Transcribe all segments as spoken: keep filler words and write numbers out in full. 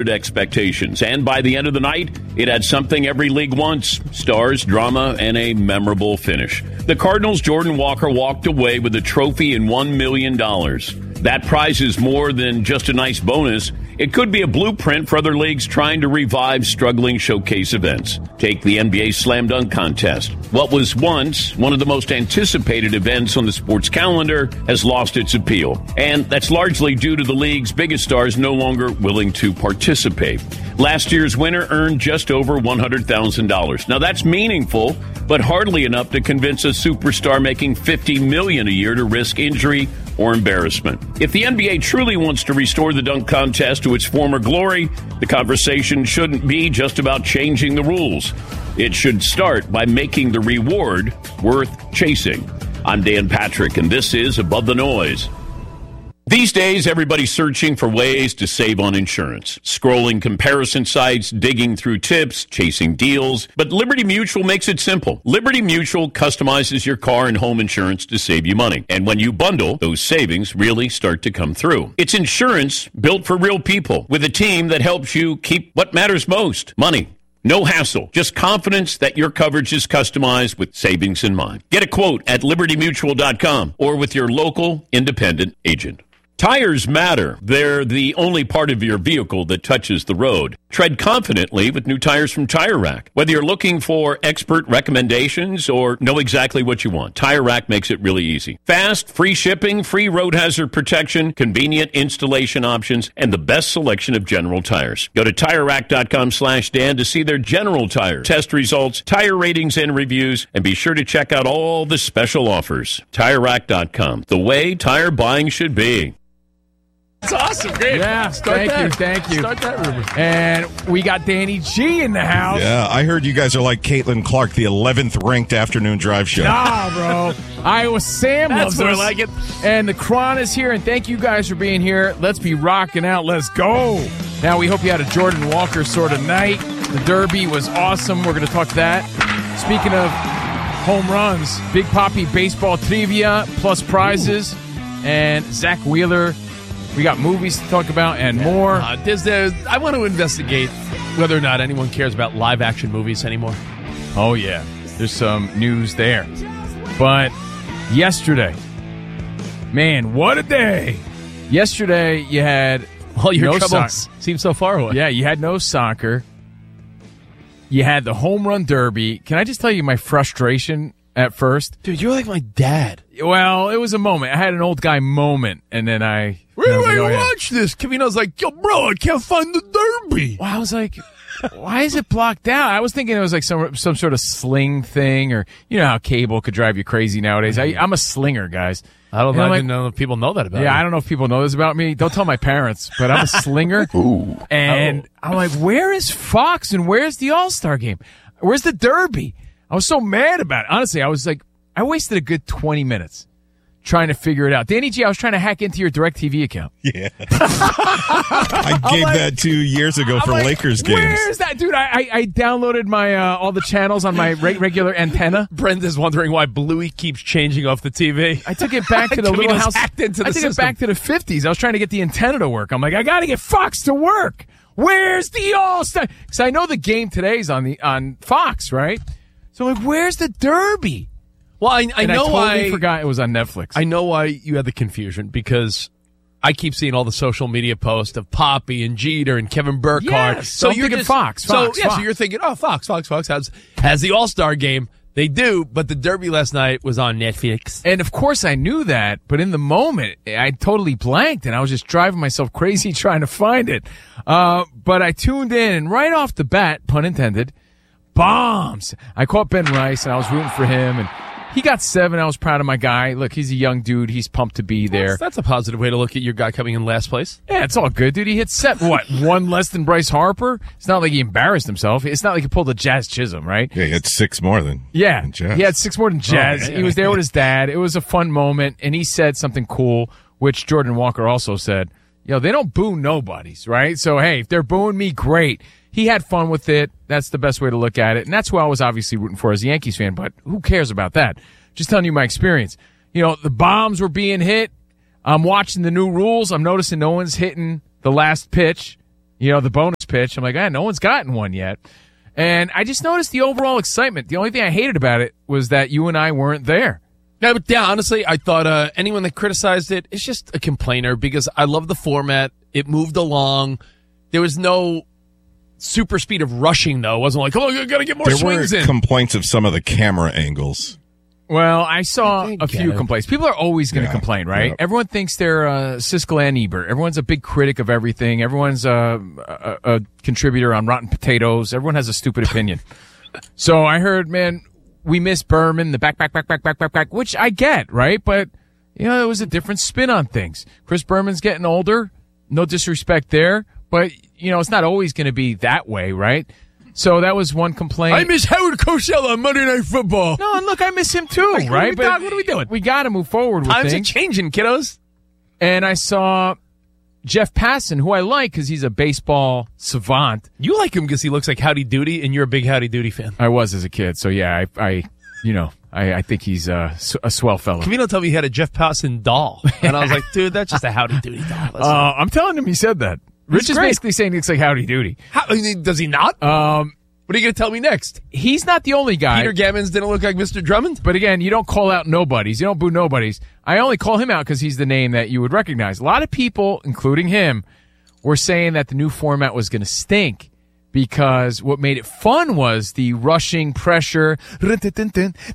expectations. And by the end of the night, it had something every league wants: stars, drama, and a memorable finish. The Cardinals' Jordan Walker walked away with a trophy and one million dollars. That prize is more than just a nice bonus. It could be a blueprint for other leagues trying to revive struggling showcase events. Take the N B A Slam Dunk Contest. What was once one of the most anticipated events on the sports calendar has lost its appeal. And that's largely due to the league's biggest stars no longer willing to participate. Last year's winner earned just over one hundred thousand dollars. Now that's meaningful, but hardly enough to convince a superstar making fifty million dollars a year to risk injury or embarrassment. If the N B A truly wants to restore the dunk contest to its former glory, the conversation shouldn't be just about changing the rules. It should start by making the reward worth chasing. I'm Dan Patrick, and this is Above the Noise. These days, everybody's searching for ways to save on insurance. Scrolling comparison sites, digging through tips, chasing deals. But Liberty Mutual makes it simple. Liberty Mutual customizes your car and home insurance to save you money. And when you bundle, those savings really start to come through. It's insurance built for real people with a team that helps you keep what matters most: money. No hassle, just confidence that your coverage is customized with savings in mind. Get a quote at liberty mutual dot com or with your local independent agent. Tires matter. They're the only part of your vehicle that touches the road. Tread confidently with new tires from Tire Rack. Whether you're looking for expert recommendations or know exactly what you want, Tire Rack makes it really easy. Fast, free shipping, free road hazard protection, convenient installation options, and the best selection of General tires. Go to tire rack dot com slash Dan to see their General tire test results, tire ratings, and reviews, and be sure to check out all the special offers. tire rack dot com, the way tire buying should be. It's awesome. Great. Yeah, Start thank that. you, thank you. Start that rumor. And we got Danny G in the house. Yeah, I heard you guys are like Caitlin Clark, the eleventh ranked afternoon drive show. Nah, bro. Iowa Sam That's loves more us. like it. And the Cron is here, and thank you guys for being here. Let's be rocking out. Let's go. Now, we hope you had a Jordan Walker sort of night. The Derby was awesome. We're going to talk that. Speaking of home runs, Big Poppy baseball trivia plus prizes. Ooh. And Zach Wheeler. We got movies to talk about and more. Uh, there's, there's, I want to investigate whether or not anyone cares about live-action movies anymore. Oh, yeah. There's some news there. But yesterday, man, what a day. Yesterday, you had All your no troubles soc- seem so far away. Yeah, you had no soccer. You had the home run derby. Can I just tell you my frustration at first? Dude, you're like my dad. Well, it was a moment. I had an old guy moment, and then I... Where do I I go, yeah. watch this? Cavino's like, yo, bro, I can't find the derby. Well, I was like, why is it blocked out? I was thinking it was like some some sort of sling thing, or you know how cable could drive you crazy nowadays. I, I'm a slinger, guys. I don't And know, I'm I like, didn't know if people know that about Yeah, you. I don't know if people know this about me. Don't tell my parents, but I'm a slinger. Ooh. And Oh. I'm like, where is Fox and where's the All-Star game? Where's the Derby? I was so mad about it. Honestly, I was like, I wasted a good twenty minutes trying to figure it out. Danny G, I was trying to hack into your DirecTV account. Yeah. I gave like- that two years ago I'm for like, Lakers games. Where's that? Dude, I, I, I downloaded my uh, all the channels on my re- regular antenna. Brenda's wondering why Bluey keeps changing off the T V. I took it back to the little Camino's house. hacked into the I took system. it back to the fifties. I was trying to get the antenna to work. I'm like, I got to get Fox to work. Where's the All-Star? Because I know the game today's on the on Fox, right? So I'm like, where's the Derby? Well, I, I And know I totally why. forgot it was on Netflix. I know why you had the confusion, because I keep seeing all the social media posts of Poppy and Jeter and Kevin Burkhardt. Yes, so I'm thinking Fox, Fox, so, yeah, Fox. so you're thinking, oh, Fox, Fox, Fox has has the All-Star game. They do, but the Derby last night was on Netflix. And of course I knew that, but in the moment, I totally blanked, and I was just driving myself crazy trying to find it. Uh, but I tuned in, and right off the bat, pun intended, bombs. I caught Ben Rice, and I was rooting for him, and he got seven. I was proud of my guy. Look, he's a young dude. He's pumped to be there. That's, that's a positive way to look at your guy coming in last place. Yeah, it's all good, dude. He hit seven. What, one less than Bryce Harper? It's not like he embarrassed himself. It's not like he pulled a Jazz Chisholm, right? Yeah, he had six more than Yeah, than Jazz. he had six more than Jazz. Oh, yeah. He was there with his dad. It was a fun moment, and he said something cool, which Jordan Walker also said. You know, they don't boo nobodies, right? So, hey, if they're booing me, great. He had fun with it. That's the best way to look at it, and that's who I was obviously rooting for as a Yankees fan, but who cares about that? Just telling you my experience. You know, the bombs were being hit. I'm watching the new rules. I'm noticing no one's hitting the last pitch, you know, the bonus pitch. I'm like, ah, no one's gotten one yet. And I just noticed the overall excitement. The only thing I hated about it was that you and I weren't there. Yeah, but yeah, honestly, I thought uh, anyone that criticized it is just a complainer because I love the format. It moved along. There was no super speed of rushing, though. It wasn't like, oh, I got to get more there swings were in. complaints of some of the camera angles. Well, I saw I a few it. complaints. People are always going to Yeah, complain, right? yeah. Everyone thinks they're uh, Siskel and Ebert. Everyone's a big critic of everything. Everyone's uh, a, a contributor on Rotten Potatoes. Everyone has a stupid opinion. So I heard, man, we miss Berman, the back, back, back, back, back, back, back, which I get, right? But, you know, it was a different spin on things. Chris Berman's getting older. No disrespect there. But, you know, it's not always going to be that way, right? So that was one complaint. I miss Howard Cosell on Monday Night Football. No, and look, I miss him too, Like, what right? are we talking- what are we doing? We got to move forward with Times are things. changing, kiddos. And I saw Jeff Passan, who I like because he's a baseball savant. You like him because he looks like Howdy Doody, and you're a big Howdy Doody fan. I was as a kid, so yeah, I, I you know, I, I think he's uh, s- a swell fellow. Cavino told me he had a Jeff Passan doll, and I was like, dude, that's just a Howdy Doody doll. Listen. Uh, I'm telling him he said that. Rich is great. basically saying he looks like Howdy Doody. How, I mean, does he not? Um, What are you going to tell me next? he's not the only guy. Peter Gammons didn't look like Mister Drummond? But again, you don't call out nobodies. You don't boo nobodies. I only call him out because he's the name that you would recognize. A lot of people, including him, were saying that the new format was going to stink because what made it fun was the rushing pressure. That's what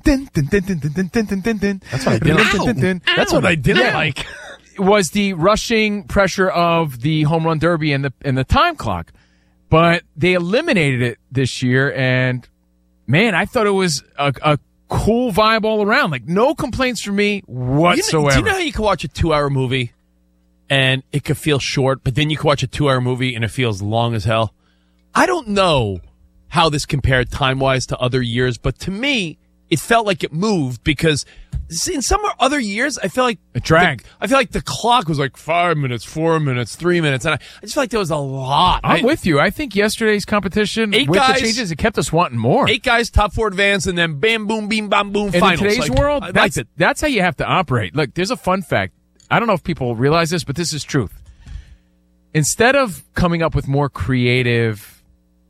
I didn't- That's what I didn't Yeah. like. was the rushing pressure of the home run derby and the and the time clock. But they eliminated it this year, and man, I thought it was a, a cool vibe all around. Like, no complaints from me You know, whatsoever. do you know how you can watch a two-hour movie and it could feel short, but then you can watch a two-hour movie and it feels long as hell? I don't know how this compared time-wise to other years, but to me, it felt like it moved because in some other years, I feel like It dragged. the- I feel like the clock was like five minutes, four minutes, three minutes, and I, I just feel like there was a lot. I'm I- with you. I think yesterday's competition Eight with guys- the changes, it kept us wanting more. Eight guys, top four advance, and then bam, boom, beam, bam, boom, And finals. in today's Like, world, I liked that's, it. that's how you have to operate. Look, there's a fun fact. I don't know if people realize this, but this is truth. Instead of coming up with more creative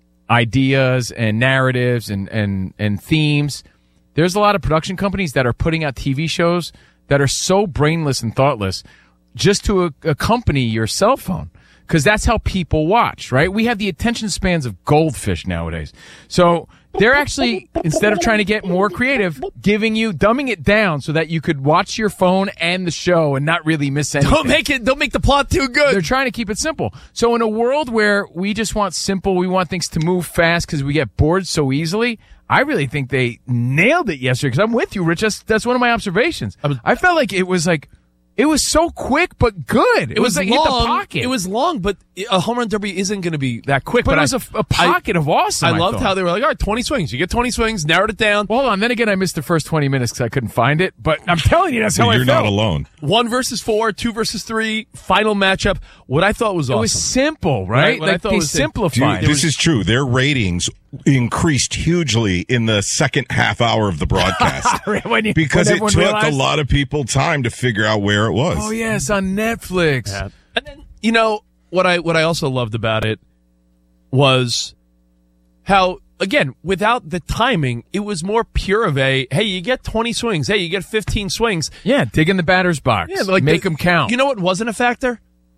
ideas and narratives and, and, and themes, there's a lot of production companies that are putting out T V shows that are so brainless and thoughtless just to a- accompany your cell phone. Because that's how people watch, right? We have the attention spans of goldfish nowadays. So they're actually, instead of trying to get more creative, giving you, dumbing it down so that you could watch your phone and the show and not really miss anything. Don't make it. Don't make the plot too good. They're trying to keep it simple. So in a world where we just want simple, we want things to move fast because we get bored so easily, I really think they nailed it yesterday because I'm with you, Rich. That's, that's one of my observations. I was- I felt like it was like, it was so quick but good. It, It was like long. hit the pocket. It was long, but a home run derby isn't going to be that quick. but, But, it was I, a, a pocket of awesome. I loved thought. how they were like, all right, twenty swings. You get twenty swings, narrowed it down. Well, hold on. Then again, I missed the first twenty minutes because I couldn't find it. But I'm telling you, that's how So I you're felt. not alone. One versus four, two versus three, final matchup. What I thought was It awesome. was simple, right? Right, what I Like thought they was- simplified. Dude, this is true. Their ratings increased hugely in the second half hour of the broadcast When you- because when it everyone took realized- a lot of people time to figure out where it was. Oh yes, on Netflix. Yeah. And then, you know, what I what I also loved about it was how, again, without the timing, it was more pure of a, hey, you get twenty swings. Hey, you get fifteen swings. Yeah, dig in the batter's box. Yeah, like make the- them count. You know what wasn't a factor?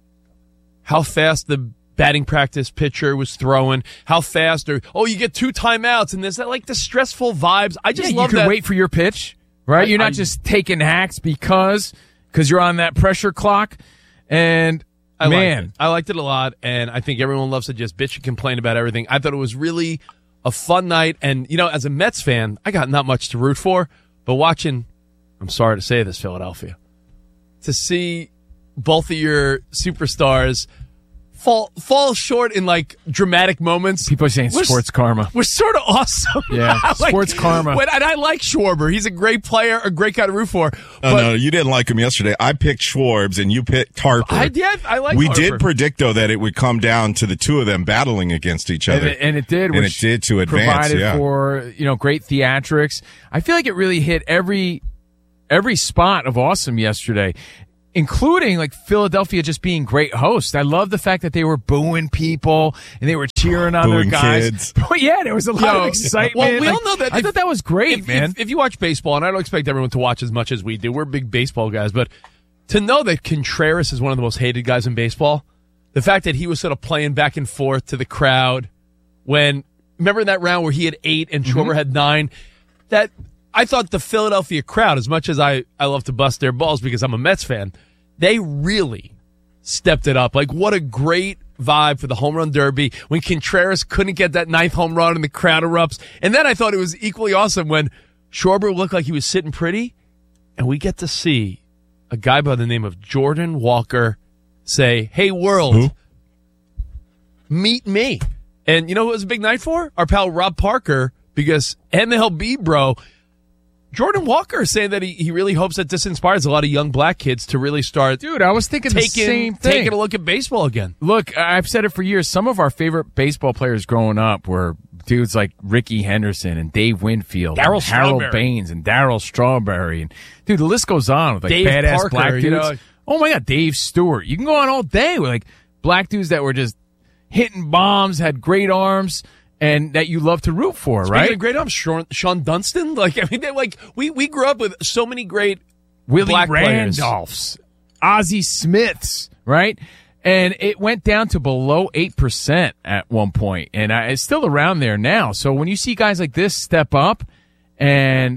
How fast the batting practice pitcher was throwing, how fast, or, oh, you get two timeouts, and there's that, like, the stressful vibes. I just yeah, love you could that. wait for your pitch, right? I- you're not I- just taking hacks because because you're on that pressure clock. And I man, liked it. I liked it a lot, and I think everyone loves to just bitch and complain about everything. I thought it was really a fun night, and, you know, as a Mets fan, I got not much to root for, but watching, I'm sorry to say this, Philadelphia, to see both of your superstars fall fall short in, like, dramatic moments. people are saying We're- sports karma. We're sort of awesome. Yeah, sports karma. When, and I like Schwarber. He's a great player, a great guy to root for. Oh, But no, you didn't like him yesterday. I picked Schwarbs and you picked Harper. I did. I like we Harper. did predict, though, that it would come down to the two of them battling against each And other. it, and it did, And which it did to advance, provided yeah. for you know great theatrics. I feel like it really hit every every spot of awesome yesterday. including like Philadelphia just being great hosts. I love the fact that they were booing people and they were cheering on Booing their guys. kids. But yeah, there was a lot Yo, of excitement. well, we Like, all know that I if- thought that was great, if, man. If, if you watch baseball, and I don't expect everyone to watch as much as we do, we're big baseball guys, but to know that Contreras is one of the most hated guys in baseball, the fact that he was sort of playing back and forth to the crowd when, remember in that round where he had eight and Schwarber Mm-hmm. had nine, that I thought the Philadelphia crowd, as much as I, I love to bust their balls because I'm a Mets fan, they really stepped it up. Like, what a great vibe for the home run derby when Contreras couldn't get that ninth home run and the crowd erupts. And then I thought it was equally awesome when Schwarber looked like he was sitting pretty, and we get to see a guy by the name of Jordan Walker say, "Hey, world, Who? meet me." And you know what it was a big night for? Our pal Rob Parker, because M L B, bro, Jordan Walker is saying that he, he really hopes that this inspires a lot of young black kids to really start Dude, I was thinking the taking, same thing. taking a look at baseball again. Look, I've said it for years. Some of our favorite baseball players growing up were dudes like Ricky Henderson and Dave Winfield, Darryl and Harold Strawberry. Baines, and Darryl Strawberry, and dude, the list goes on with like Dave badass Parker, black dudes. you know. Oh my God, Dave Stewart. You can go on all day with like black dudes that were just hitting bombs, had great arms, and that you love to root for, Speaking right? of great arms, Sean, Sean Dunston. Like, I mean, they like we we grew up with so many great Willie black players. Randolphs, Ozzie Smiths, right? And it went down to below eight percent at one point, and I, it's still around there now. So when you see guys like this step up and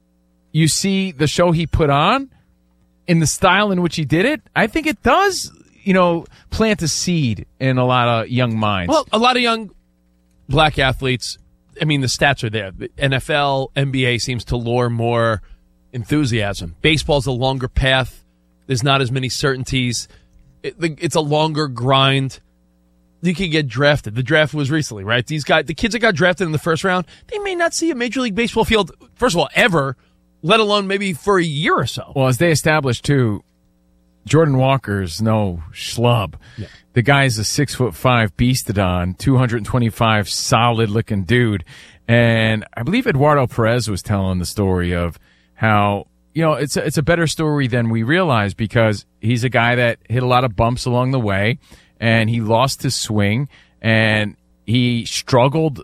you see the show he put on in the style in which he did it, I think it does, you know, plant a seed in a lot of young minds. Well, a lot of young black athletes, I mean, the stats are there. The N F L, N B A seems to lure more enthusiasm. Baseball's a longer path. There's not as many certainties. It, it's a longer grind. You could get drafted. The draft was recently, right? These guys, the kids that got drafted in the first round, they may not see a Major League Baseball field, first of all, ever, let alone maybe for a year or so. Well, as they established too, Jordan Walker's no schlub. Yeah. The guy's a six foot five beastodon, two hundred twenty-five solid looking dude. And I believe Eduardo Perez was telling the story of how, you know, it's a, it's a better story than we realize because he's a guy that hit a lot of bumps along the way and he lost his swing and he struggled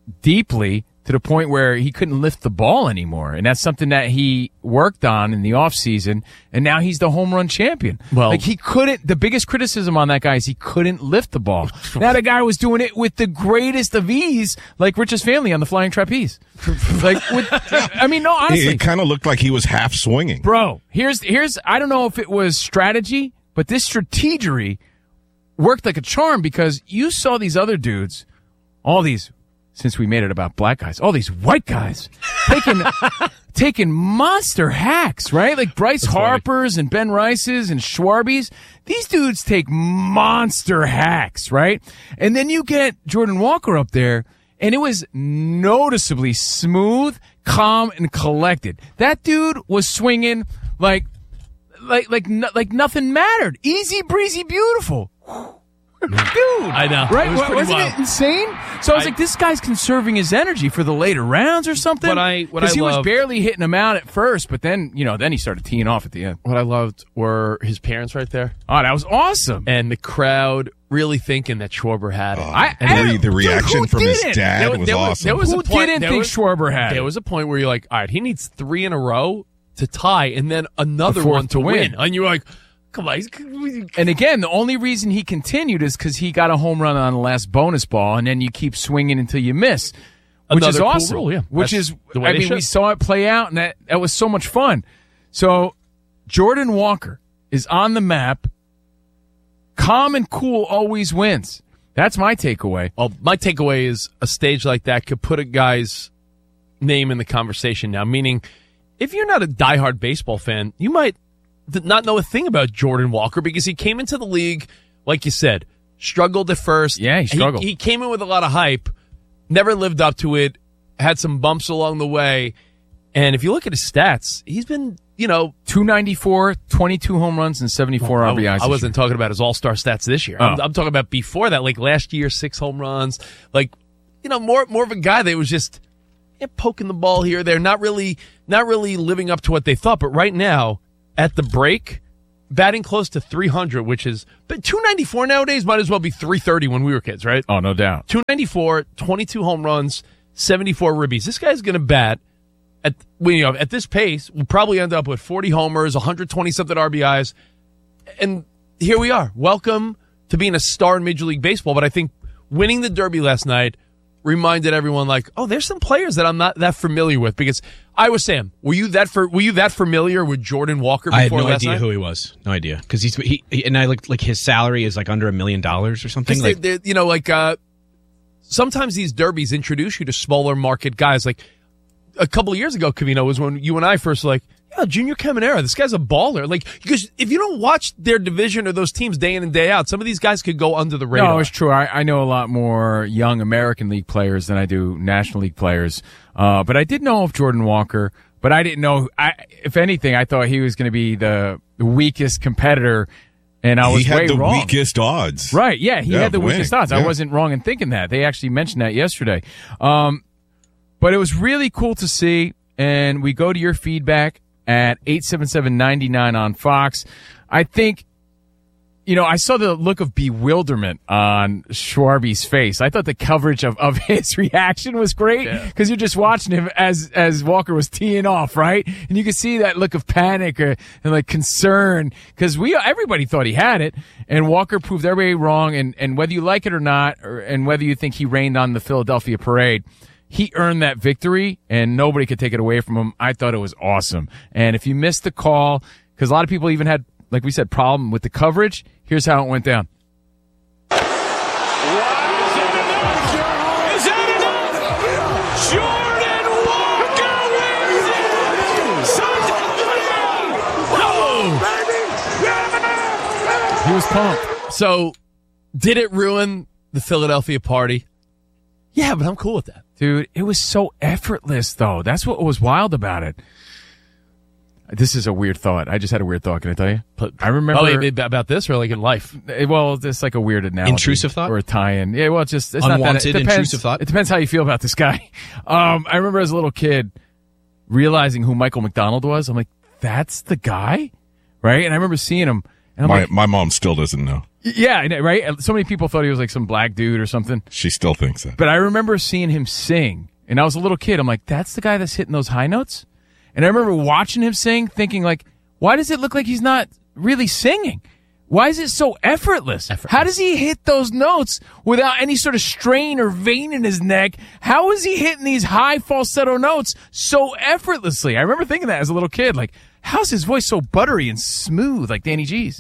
deeply to the point where he couldn't lift the ball anymore. And that's something that he worked on in the offseason, and now he's the home run champion. Well- like he couldn't, the biggest criticism on that guy is he couldn't lift the ball. Now the guy was doing it with the greatest of ease, like Rich's family on the flying trapeze. Like, with, I mean, no, honestly. It, it kind of looked like he was half swinging. Bro, here's here's I don't know if it was strategy, but this strategery worked like a charm because you saw these other dudes, all these, since we made it about black guys, all these white guys taking taking monster hacks, right? Like Bryce That's Harper's and Ben Rice's and Schwarby's. These dudes take monster hacks, right? And then you get Jordan Walker up there, and it was noticeably smooth, calm, and collected. That dude was swinging like, like, like, no, like nothing mattered. Easy breezy, beautiful. Dude, I know. right? It was pretty Wasn't wild. it insane? So I was I- like, this guy's conserving his energy for the later rounds or something. What I- what I he was love- barely hitting him out at first, but then you know, then he started teeing off at the end. What I loved were his parents right there Oh, that was awesome. and the crowd really thinking that Schwarber had it. I, The, I- re- the dude, reaction who from his didn't? dad There- was there was- awesome. there was Who a point- didn't there think was- Schwarber had There it? was a point where you're like, all right, he needs three in a row to tie and then another The fourth one to to win. win. And you're like, come on. he's- And again, the only reason he continued is because he got a home run on the last bonus ball, and then you keep swinging until you miss, which Another is cool awesome. rule, yeah. Which That's is, the way I they mean, we should. saw it play out, and that, that was so much fun. So Jordan Walker is on the map. Calm and cool always wins. That's my takeaway. Well, my takeaway is a stage like that could put a guy's name in the conversation now, meaning if you're not a diehard baseball fan, you might th- not know a thing about Jordan Walker because he came into the league, like you said, struggled at first. Yeah, he struggled. He, he came in with a lot of hype, never lived up to it, had some bumps along the way. And if you look at his stats, he's been, you know, two ninety-four, twenty-two home runs, and seventy-four I, R B Is. I wasn't talking about his all-star stats this year. I'm, Oh. I'm talking about before that, like last year, six home runs. Like, you know, more more of a guy that was just yeah, poking the ball here or there, not really, not really living up to what they thought. But right now, at the break, batting close to three hundred, which is but two ninety-four nowadays might as well be three thirty when we were kids, right? Oh, no doubt. two ninety-four, twenty-two home runs, seventy-four ribbies. This guy's going to bat at you know at this pace. We'll probably end up with forty homers, one hundred twenty something R B Is, and here we are. Welcome to being a star in Major League Baseball. But I think winning the Derby last night reminded everyone, like, oh, there's some players that I'm not that familiar with. Because I was Sam. Were you that for? Were you that familiar with Jordan Walker before I had no last idea night? who he was. No idea, because he's he, he and I looked like his salary is like under a million dollars or something. Like, like they're, they're, you know, like uh, sometimes these derbies introduce you to smaller market guys. Like a couple of years ago, Covino, was when you and I first were like, yeah, Junior Caminera, this guy's a baller. Like, because if you don't watch their division or those teams day in and day out, some of these guys could go under the radar. No, it's true. I, I know a lot more young American League players than I do National League players. Uh, but I did know of Jordan Walker, but I didn't know. I, if anything, I thought he was going to be the, the weakest competitor, and I was he had way the wrong. weakest odds. Right, yeah, he Yeah, had the winning. weakest odds. Yeah. I wasn't wrong in thinking that. They actually mentioned that yesterday. Um, but it was really cool to see, and we go to your feedback at eight seven seven, nine nine on Fox. I think, you know, I saw the look of bewilderment on Schwarby's face. I thought the coverage of, of his reaction was great because you're just watching him as as Walker was teeing off, right? And you could see that look of panic or, and like concern because we everybody thought he had it, and Walker proved everybody wrong. And, and whether you like it or not, or, and whether you think he rained on the Philadelphia parade, he earned that victory, and nobody could take it away from him. I thought it was awesome. And if you missed the call, because a lot of people even had, like we said, problem with the coverage, here's how it went down. Is that enough? Jordan Walker wins it! He was pumped. So, did it ruin the Philadelphia party? Yeah, but I'm cool with that. Dude, it was so effortless, though. That's what was wild about it. This is a weird thought. I just had a weird thought. Can I tell you? But, I remember oh, wait, about this or like in life? Well, it's like a weird analogy. Intrusive thought? Or a tie-in. Yeah, well, it's just... It's Unwanted, not that, it depends, intrusive thought? It depends how you feel about this guy. Um, I remember as a little kid realizing who Michael McDonald was. I'm like, that's the guy? Right? And I remember seeing him. And I'm My like, my mom still doesn't know. yeah, I know, right? So many people thought he was like some black dude or something. She still thinks that. But I remember seeing him sing, and I was a little kid. I'm like, that's the guy that's hitting those high notes? And I remember watching him sing, thinking like, why does it look like he's not really singing? Why is it so effortless? Effortless. How does he hit those notes without any sort of strain or vein in his neck? How is he hitting these high falsetto notes so effortlessly? I remember thinking that as a little kid, like, how's his voice so buttery and smooth like Danny G's?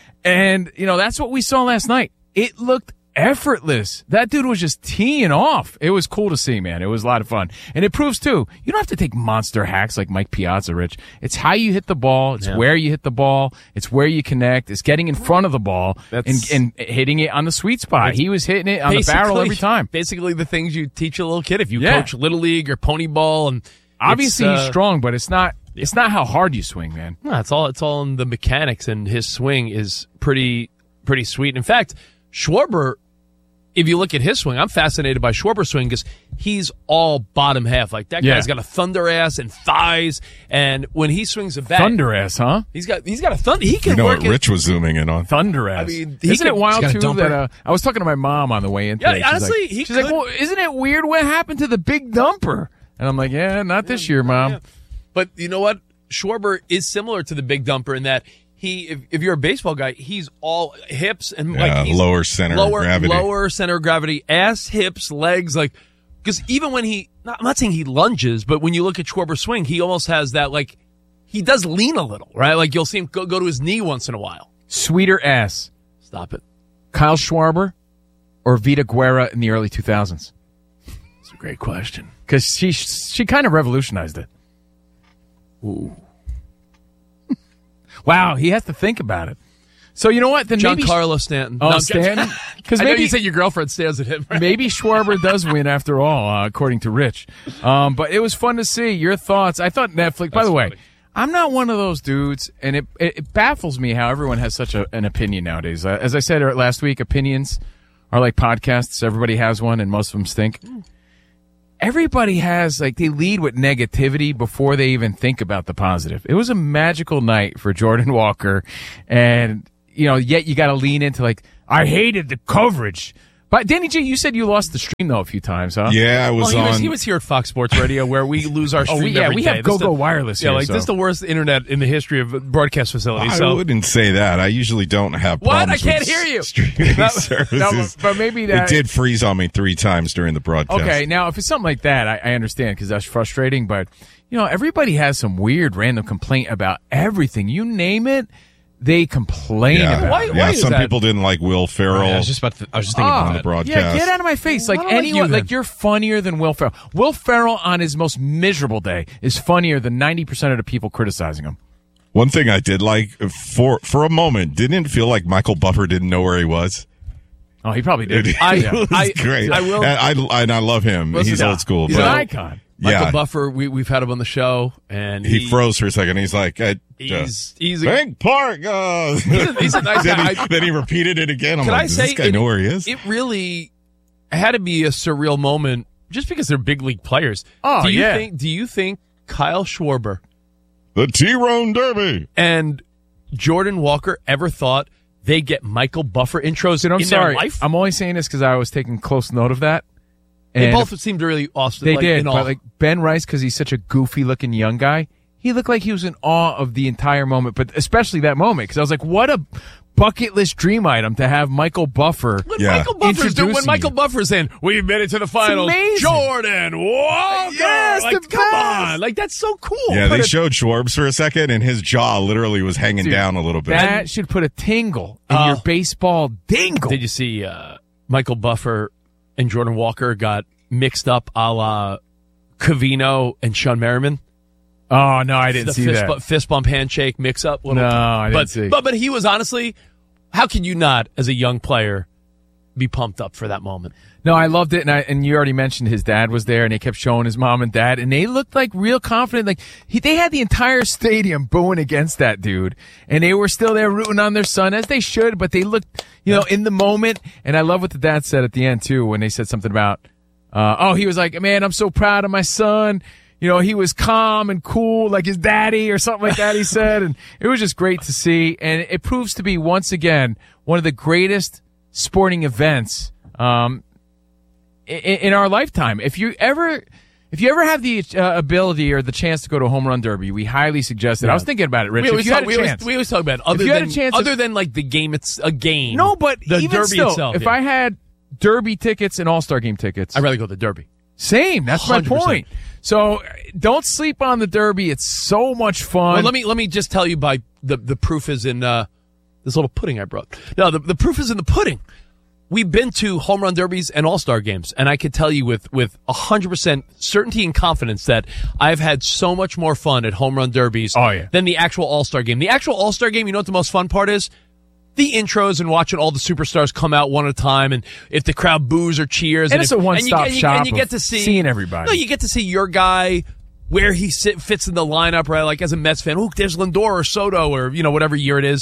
And, you know, that's what we saw last night. It looked effortless. That dude was just teeing off. It was cool to see, man. It was a lot of fun. And it proves, too, you don't have to take monster hacks like Mike Piazza, Rich. It's how you hit the ball. It's Yeah. where you hit the ball. It's where you connect. It's getting in front of the ball and, That's- and hitting it on the sweet spot. He was hitting it on the barrel every time. Basically, the things you teach a little kid if you Yeah. coach Little League or Pony Ball. And Obviously, it's, uh, he's strong, but it's not it's not how hard you swing, man. No, it's all it's all in the mechanics, and his swing is pretty pretty sweet. In fact, Schwarber, if you look at his swing, I'm fascinated by Schwarber's swing because he's all bottom half. Like that Yeah. guy's got a thunder ass and thighs, and when he swings a bat, Thunder ass, huh? he's got he's got a thunder. He can You know work what it. Rich was zooming in on. Thunder ass. I mean, he isn't could- it wild he's got too a that dumper. uh, I was talking to my mom on the way in. Yeah, today. She's honestly, like, he she's like, could- well, isn't it weird what happened to the big dumper? And I'm like, yeah, not this year, mom. Yeah. But you know what? Schwarber is similar to the big dumper in that he, if, if you're a baseball guy, he's all hips and Yeah, like he's lower center of lower, gravity. lower center of gravity, ass, hips, legs, like because even when he, not, I'm not saying he lunges, but when you look at Schwarber's swing, he almost has that like he does lean a little, right? Like you'll see him go, go to his knee once in a while. Sweeter ass, Stop it. Kyle Schwarber or Vita Guerra in the early two thousands? It's a great question. Because she she kind of revolutionized it. Ooh. Wow, he has to think about it. So you know what? Then maybe Giancarlo Stanton. Oh, No, I'm Stanton? Because I know maybe you said your girlfriend stares at him. Right? maybe Schwarber does win after all, uh, according to Rich. Um, but it was fun to see your thoughts. I thought Netflix. By That's the way, funny. I'm not one of those dudes, and it it, it baffles me how everyone has such a, an opinion nowadays. Uh, as I said uh, last week, opinions are like podcasts. Everybody has one, and most of them stink. everybody has, like, they lead with negativity before they even think about the positive. It was a magical night for Jordan Walker, and, you know, yet you got to lean into, like, I hated the coverage. But Danny G, you said you lost the stream though a few times, huh? Yeah, I was well, he on. Was, he was here at Fox Sports Radio where we lose our stream oh, we, yeah, every we day. have Go Go Wireless. Yeah, here, like so. this is the worst internet in the history of broadcast facilities. I so. wouldn't say that. I usually don't have What? problems I can't with hear you. streaming No, services. no, but maybe that it did freeze on me three times during the broadcast. Okay, now if it's something like that, I, I understand because that's frustrating. But you know, everybody has some weird random complaint about everything. You name it, they complain Yeah, about. Why- it. why yeah. is Some that? people didn't like Will Ferrell. I was just about to, I was just thinking Oh, about on the that. broadcast. Yeah, get out of my face. Like Well, I don't like anyone, you, like then. you're funnier than Will Ferrell. Will Ferrell on his most miserable day is funnier than ninety percent of the people criticizing him. One thing I did like for for a moment, didn't it feel like Michael Buffer didn't know where he was? Oh, he probably did. It, I- it was I- great. I will- And I, and I love him. Listen, He's yeah, old school. He's but an icon. Michael yeah, Buffer, we, we've had him on the show, and he, he, froze for a second. He's like, uh, He's he's a, Bank Park. Uh. he's a, he's a nice then, guy. he, then he repeated it again. I'm Can like, I does say this guy it- know where he is? It really had to be a surreal moment, just because they're big league players. Oh, do you yeah. think? Do you think Kyle Schwarber the T-Rone Derby. and Jordan Walker ever thought they get Michael Buffer intros Dude, I'm in sorry. their life? I'm only saying this because I was taking close note of that. they And both seemed really awesome. They like, did, in awe. but like Ben Rice, because he's such a goofy-looking young guy, he looked like he was in awe of the entire moment, but especially that moment, because I was like, what a bucket list dream item to have Michael Buffer. When Yeah. Michael Buffer's doing, when Introducing Michael you. Buffer's in, we made it to the finals. amazing. Jordan Walker. Yes, like, the come best. on. Like, that's so cool. Yeah, Put they a- showed Schwarbs for a second, and his jaw literally was hanging Dude, down a little bit. That should put a tingle in Oh. your baseball dingle. Did you see uh, Michael Buffer and Jordan Walker got mixed up a la Covino and Sean Merriman? Oh, no, I didn't the see fist, that. bu- fist bump handshake mix up. Little- No, I didn't but, see. But, but he was honestly, how can you not, as a young player, be pumped up for that moment? No, I loved it, and I, and you already mentioned his dad was there, and they kept showing his mom and dad, and they looked like real confident. Like he, they had the entire stadium booing against that dude, and they were still there rooting on their son as they should. But they looked, you know, in the moment. And I love what the dad said at the end too, when they said something about, uh, oh, he was like, man, I'm so proud of my son. You know, he was calm and cool like his daddy or something like that, he said. And it was just great to see. And it proves to be, once again, one of the greatest sporting events um, in, in our lifetime. If you ever... If you ever have the uh, ability or the chance to go to a home run derby, we highly suggest it. I was thinking about it, Rich. We If always, you had talk, a we, always, chance. we always talk about it. Other you had a than, chance of- other than like the game, it's a game. No, but the even derby still, itself. if yeah. I had derby tickets and all-star game tickets, I'd rather go to the derby. same. That's my one hundred percent. point. So don't sleep on the derby. It's so much fun. Well, let me let me just tell you by the the proof is in uh, this little pudding I brought. No, the, the proof is in the pudding. We've been to home run derbies and all-star games, and I can tell you with with one hundred percent certainty and confidence that I've had so much more fun at home run derbies Oh, yeah. than the actual all-star game. The actual all-star game, you know what the most fun part is? The intros and watching all the superstars come out one at a time, and if the crowd boos or cheers. And and it's if, a one-stop and you, shop And you get of to see seeing everybody. No, you get to see your guy where he sit, fits in the lineup, right? Like as a Mets fan, oh, there's Lindor or Soto or, you know, whatever year it is.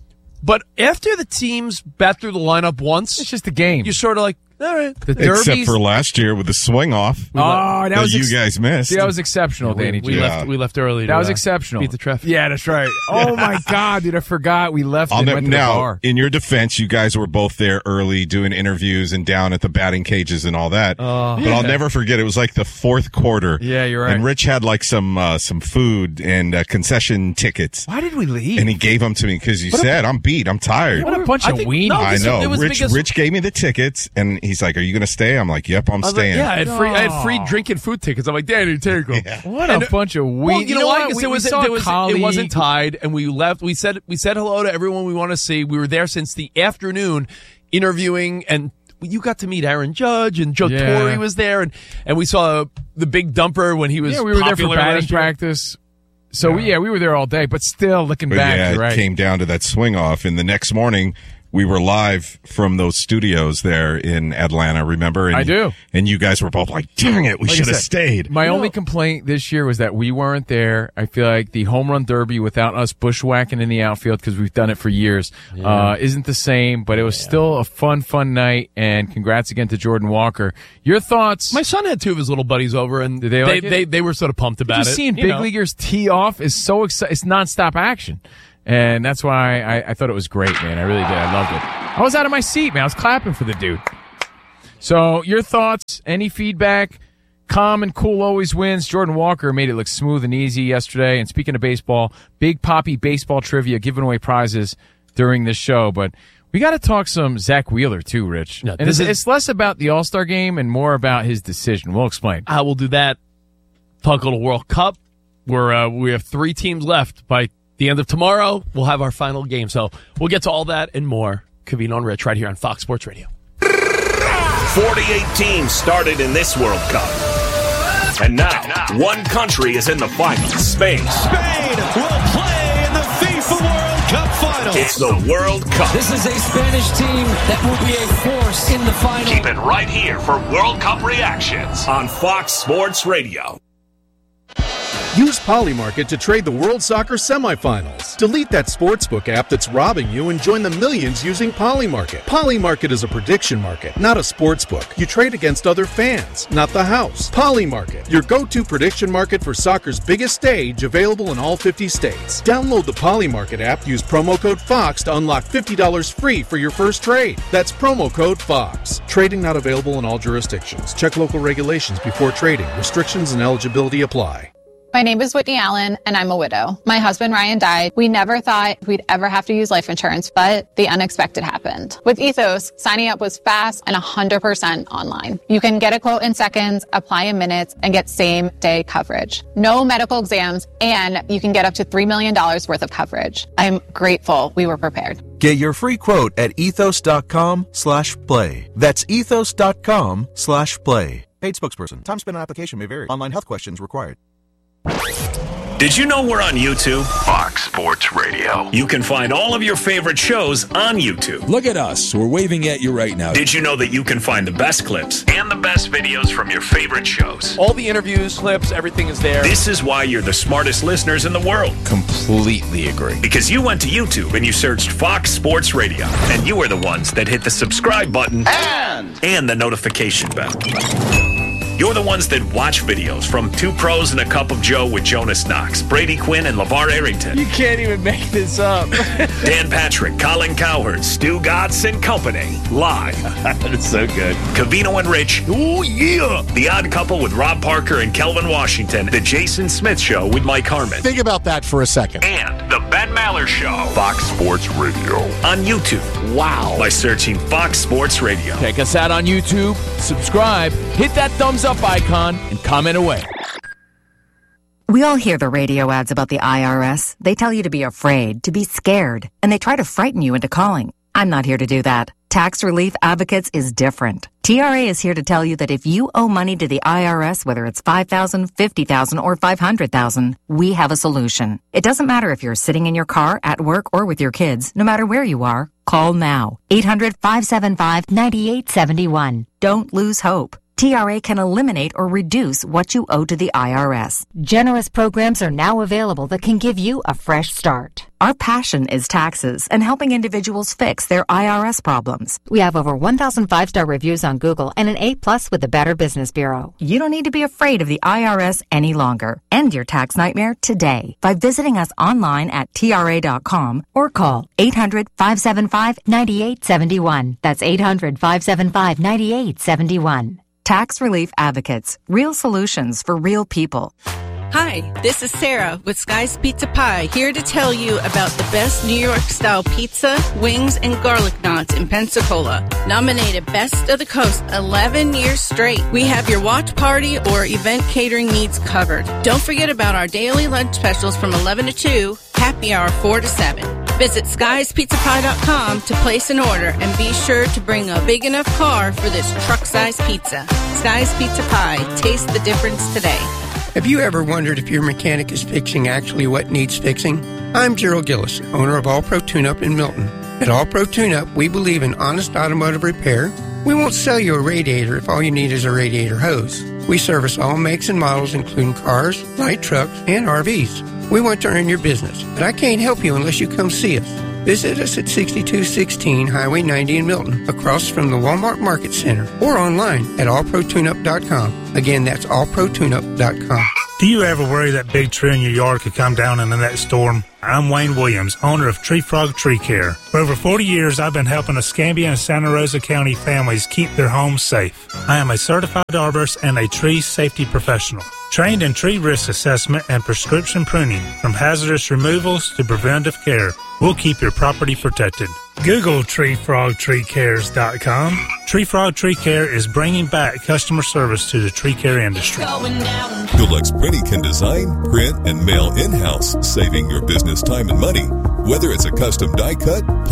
But after the teams bat through the lineup once, it's just a game. you're sort of like, all right. the Except derbies. for last year with the swing off oh, that, that was you ex- guys missed. See, that was exceptional, Danny. We G. Yeah. left. We left early. That to, was uh, exceptional. Beat the traffic. Yeah, that's right. Oh my God, dude! I forgot we left I'll and ne- went to the now, bar. in your defense, you guys were both there early doing interviews and down at the batting cages and all that. but I'll never forget, it was like the fourth quarter. Yeah, you're right. And Rich had like some uh, some food and uh, concession tickets. Why did we leave? And he gave them to me because you said, I'm beat, I'm tired. What a bunch I of think- weenies! no, I this- know. it was Rich because- Rich gave me the tickets, and he's like, are you going to stay? I'm like, yep, I'm I was like, staying. yeah, I had free. I had free drink and food tickets. I'm like, Danny, take them. What And- a bunch of weenies! Well, you, know, why? what? Because We, it we was, saw there a was, colleague. it wasn't tied, and we left. We said we said hello to everyone we want to see. We were there since the afternoon, interviewing, and you got to meet Aaron Judge, and Joe Yeah. Torre was there, and and we saw the big dumper when he was. Yeah, we were there for popular batting last year. practice. So we, yeah, we were there all day. But still, looking But back, yeah, you're it right. came down to that swing off, and the next morning, we were live from those studios there in Atlanta, remember? And I do. And you guys were both like, dang it, we Like I should have said, stayed. My You only know- complaint this year was that we weren't there. I feel like the home run derby without us bushwhacking in the outfield, because we've done it for years, uh, isn't the same, but it was still a fun, fun night, and congrats again to Jordan Walker. Your thoughts? My son had two of his little buddies over, and Did they like it? they, they were sort of pumped about Just it. seeing you big know. leaguers tee off is so exciting. It's nonstop action. And that's why I, I thought it was great, man. I really did. I loved it. I was out of my seat, man. I was clapping for the dude. So your thoughts, any feedback? Calm and cool always wins. Jordan Walker made it look smooth and easy yesterday. And speaking of baseball, Big Poppy baseball trivia, giving away prizes during this show. But we got to talk some Zach Wheeler too, Rich. No, and this it's, is- it's less about the All-Star game and more about his decision. We'll explain. I will do that. Talk a little World Cup. Where uh, we have three teams left. By the end of tomorrow, we'll have our final game. So we'll get to all that and more. Covino and Rich right here on Fox Sports Radio. forty-eight teams started in this World Cup. And now, one country is in the finals. Spain. Spain will play in the FIFA World Cup final. It's the World Cup. This is a Spanish team that will be a force in the final. Keep it right here for World Cup reactions on Fox Sports Radio. Use Polymarket to trade the World Soccer semifinals. Delete that sportsbook app that's robbing you and join the millions using Polymarket. Polymarket is a prediction market, not a sportsbook. You trade against other fans, not the house. Polymarket, your go-to prediction market for soccer's biggest stage, available in all fifty states. Download the Polymarket app, use promo code FOX to unlock fifty dollars free for your first trade. That's promo code FOX. Trading not available in all jurisdictions. Check local regulations before trading. Restrictions and eligibility apply. My name is Whitney Allen, and I'm a widow. My husband, Ryan, died. We never thought we'd ever have to use life insurance, but the unexpected happened. With Ethos, signing up was fast and one hundred percent online. You can get a quote in seconds, apply in minutes, and get same-day coverage. No medical exams, and you can get up to three million dollars worth of coverage. I'm grateful we were prepared. Get your free quote at ethos.com slash play. That's ethos.com slash play. Paid spokesperson. Time spent on application may vary. Online health questions required. Did you know we're on YouTube? Fox Sports Radio. You can find all of your favorite shows on YouTube. Look at us. We're waving at you right now. Did you know that you can find the best clips and the best videos from your favorite shows? All the interviews, clips, everything is there. This is why you're the smartest listeners in the world. Completely agree. Because you went to YouTube and you searched Fox Sports Radio, and you were the ones that hit the subscribe button and, and the notification bell. You're the ones that watch videos from Two Pros and a Cup of Joe with Jonas Knox, Brady Quinn, and LeVar Arrington. You can't even make this up. Dan Patrick, Colin Cowherd, Stu Gatz and Company. Live. That's so good. Covino and Rich. Oh, yeah. The Odd Couple with Rob Parker and Kelvin Washington. The Jason Smith Show with Mike Harmon. Think about that for a second. And The Ben Maller Show. Fox Sports Radio. On YouTube. Wow. By searching Fox Sports Radio. Check us out on YouTube, subscribe, hit that thumbs up icon, and comment away. We all hear the radio ads about the I R S. They tell you to be afraid, to be scared, and they try to frighten you into calling. I'm not here to do that. Tax Relief Advocates is different. T R A is here to tell you that if you owe money to the I R S, whether it's five thousand dollars, fifty thousand dollars, or five hundred thousand dollars, we have a solution. It doesn't matter if you're sitting in your car, at work, or with your kids. No matter where you are, call now. eight hundred, five seven five, nine eight seven one. Don't lose hope. T R A can eliminate or reduce what you owe to the I R S. Generous programs are now available that can give you a fresh start. Our passion is taxes and helping individuals fix their I R S problems. We have over one thousand five-star reviews on Google and an A plus with the Better Business Bureau. You don't need to be afraid of the I R S any longer. End your tax nightmare today by visiting us online at T R A dot com or call eight hundred, five seven five, nine eight seven one. That's eight hundred, five seven five, nine eight seven one. Tax Relief Advocates. Real solutions for real people. Hi, this is Sarah with Sky's Pizza Pie, here to tell you about the best New York-style pizza, wings, and garlic knots in Pensacola. Nominated Best of the Coast eleven years straight. We have your watch party or event catering needs covered. Don't forget about our daily lunch specials from eleven to two, happy hour four to seven. Visit skies pizza pie dot com to place an order and be sure to bring a big enough car for this truck-sized pizza. Sky's Pizza Pie. Taste the difference today. Have you ever wondered if your mechanic is fixing actually what needs fixing? I'm Gerald Gillis, owner of All Pro Tune-Up in Milton. At All Pro Tune-Up, we believe in honest automotive repair. We won't sell you a radiator if all you need is a radiator hose. We service all makes and models, including cars, light trucks, and R Vs. We want to earn your business, but I can't help you unless you come see us. Visit us at sixty-two sixteen Highway ninety in Milton, across from the Walmart Market Center, or online at all pro tune up dot com. Again, that's all pro tune up dot com. Do you ever worry that big tree in your yard could come down in the next storm? I'm Wayne Williams, owner of Tree Frog Tree Care. For over forty years, I've been helping Escambia and Santa Rosa County families keep their homes safe. I am a certified arborist and a tree safety professional, trained in tree risk assessment and prescription pruning, from hazardous removals to preventive care. We'll keep your property protected. Google tree frog tree cares dot com. Tree Frog Tree Care is bringing back customer service to the tree care industry. Dulux Printing can design, print, and mail in-house, saving your business time and money. Whether it's a custom die cut,